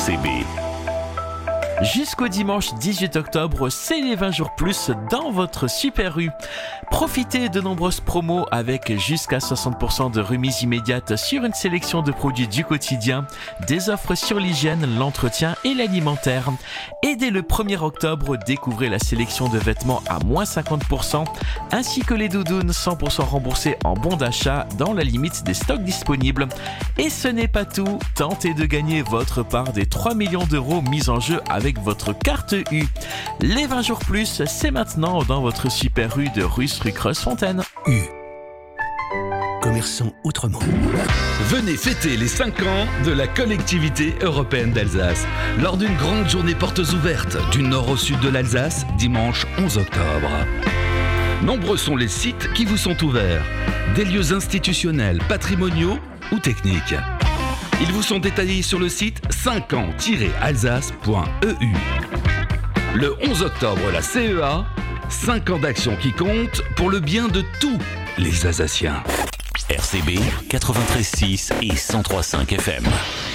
RCB. Jusqu'au dimanche 18 octobre, c'est les 20 jours plus dans votre Super U. Profitez de nombreuses promos avec jusqu'à 60% de remise immédiate sur une sélection de produits du quotidien, des offres sur l'hygiène, l'entretien et l'alimentaire. Et dès le 1er octobre, découvrez la sélection de vêtements à moins 50%, ainsi que les doudounes 100% remboursées en bon d'achat dans la limite des stocks disponibles. Et ce n'est pas tout, tentez de gagner votre part des 3 millions d'euros mis en jeu avec votre carte U. Les 20 jours plus, c'est maintenant dans votre Super U de Russe-Rue-Creuse-Fontaine. U. Commerçant autrement. Venez fêter les 5 ans de la collectivité européenne d'Alsace lors d'une grande journée portes ouvertes du nord au sud de l'Alsace, dimanche 11 octobre. Nombreux sont les sites qui vous sont ouverts, des lieux institutionnels, patrimoniaux ou techniques. Ils vous sont détaillés sur le site 5ans-alsace.eu. Le 11 octobre, la CEA, 5 ans d'action qui comptent pour le bien de tous les Alsaciens. RCB 93.6 et 103.5 FM.